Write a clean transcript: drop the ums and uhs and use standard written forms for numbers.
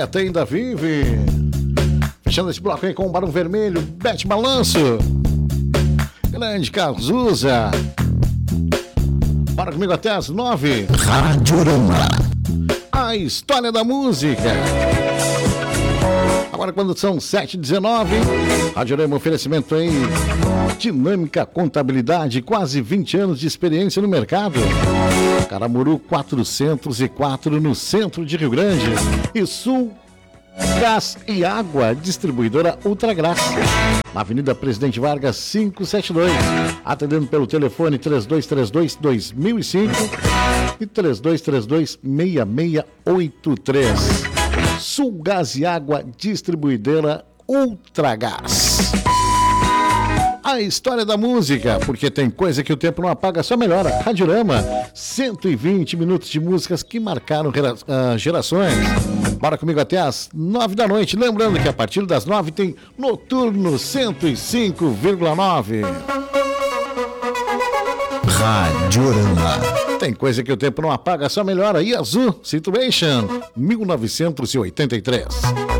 Poeta ainda vive. Fechando esse bloco aí com o Barão Vermelho, Bete Balanço. Grande Cazuza. Bora comigo até as 9. Radiorama. A história da música. Agora quando são 7h19, Radiorama, oferecimento aí. Dinâmica Contabilidade, quase 20 anos de experiência no mercado. Caramuru 404 no centro de Rio Grande. E Sul Gás e Água, distribuidora Ultragás. Na Avenida Presidente Vargas 572. Atendendo pelo telefone 3232-2005 e 3232-6683. Sul Gás e Água, distribuidora Ultragás. A história da música, porque tem coisa que o tempo não apaga, só melhora. Radiorama, 120 minutos de músicas que marcaram gerações. Bora comigo até as 9 da noite. Lembrando que a partir das 9 tem Noturno 105,9. Radiorama. Tem coisa que o tempo não apaga, só melhora. Yazoo Situation, 1983.